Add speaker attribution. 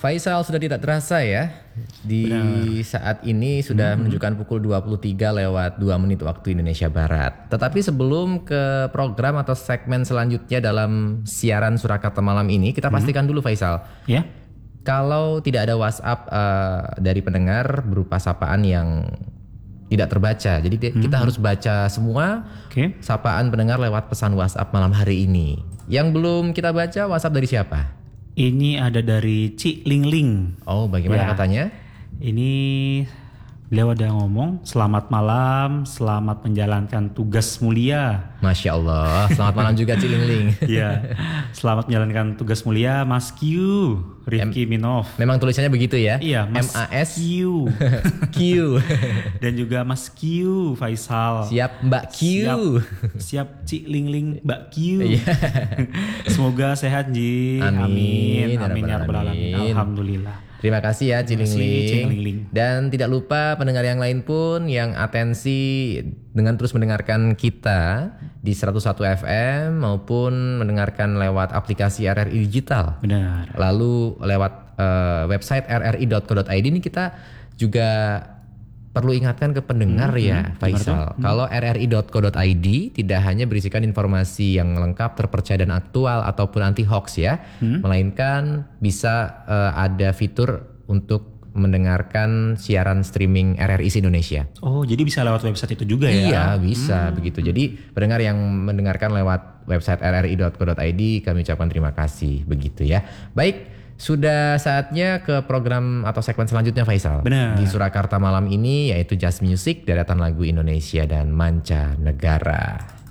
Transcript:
Speaker 1: Faisal, sudah tidak terasa ya. Di saat ini sudah menunjukkan pukul 23 lewat 2 menit waktu Indonesia Barat. Tetapi sebelum ke program atau segmen selanjutnya dalam siaran Surakarta malam ini, kita pastikan dulu Faisal.
Speaker 2: Ya.
Speaker 1: Kalau tidak ada WhatsApp dari pendengar berupa sapaan yang tidak terbaca. Jadi kita harus baca semua sapaan pendengar lewat pesan WhatsApp malam hari ini. Yang belum kita baca WhatsApp dari siapa?
Speaker 2: Ini ada dari Cik Ling Ling.
Speaker 1: Oh, bagaimana katanya?
Speaker 2: Ini beliau ada ngomong, selamat malam, selamat menjalankan tugas mulia.
Speaker 1: Masya Allah, selamat malam juga Cik Ling Ling.
Speaker 2: Iya, selamat menjalankan tugas mulia Mas Q, Rifki Minov.
Speaker 1: Memang tulisannya begitu ya?
Speaker 2: Iya, Mas
Speaker 1: MAS
Speaker 2: Q.
Speaker 1: Q.
Speaker 2: Dan juga Mas Q, Faisal.
Speaker 1: Siap Mbak Q.
Speaker 2: Siap Cik Ling Ling, Mbak Q. Semoga sehat Ji.
Speaker 1: Amin.
Speaker 2: Amin ya rabbal alamin. Alhamdulillah.
Speaker 1: Terima kasih ya Cik Ling Ling. Dan tidak lupa pendengar yang lain pun yang atensi dengan terus mendengarkan kita di 101 FM maupun mendengarkan lewat aplikasi RRI Digital.
Speaker 2: Benar.
Speaker 1: Lalu lewat website rri.co.id ini kita juga perlu ingatkan ke pendengar ya Faisal. Kalau rri.co.id tidak hanya berisikan informasi yang lengkap, terpercaya dan aktual ataupun anti hoax ya, melainkan bisa ada fitur untuk mendengarkan siaran streaming RRI Indonesia.
Speaker 2: Oh, jadi bisa lewat website itu juga ya?
Speaker 1: Iya, bisa begitu. Jadi pendengar yang mendengarkan lewat website rri.co.id kami ucapkan terima kasih begitu ya. Baik, sudah saatnya ke program atau segmen selanjutnya Faisal.
Speaker 2: Benar.
Speaker 1: Di Surakarta malam ini yaitu Just Music, deretan lagu Indonesia dan mancanegara.